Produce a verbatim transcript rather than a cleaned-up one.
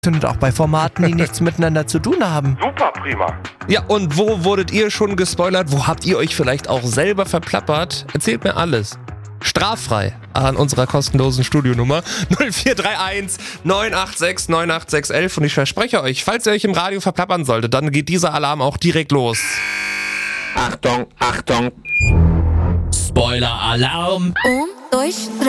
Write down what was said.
und auch bei Formaten, die nichts miteinander zu tun haben. Super prima. Ja, und wo wurdet ihr schon gespoilert? Wo habt ihr euch vielleicht auch selber verplappert? Erzählt mir alles. Straffrei an unserer kostenlosen Studionummer null vier drei eins neun acht sechs neun acht sechs eins. Und ich verspreche euch, falls ihr euch im Radio verplappern solltet, dann geht dieser Alarm auch direkt los. Achtung, Achtung. Spoiler-Alarm. Um, dois, três.